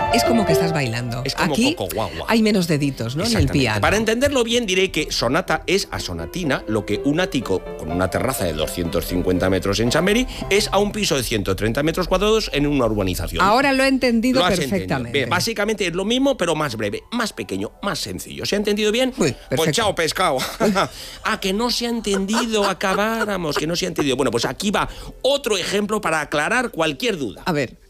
Es como que estás bailando. Es como Aquí Coco Guagua. hay menos deditos, ¿no? En el piano. Para entenderlo bien, diré que sonata es a sonatina lo que un ático con una terraza de 250 metros en Chamberí es a un piso de 130 metros cuadrados en una urbanización. Ahora lo he entendido Lo has perfectamente. entendido. Bien, básicamente es lo mismo, pero más breve, más pequeño, más sencillo. ¿Se ha entendido bien? Uy, pues chao, pescado. Que no se ha entendido, acabáramos, que no se ha entendido. Bueno, pues aquí va otro ejemplo para aclarar cualquier duda. A ver.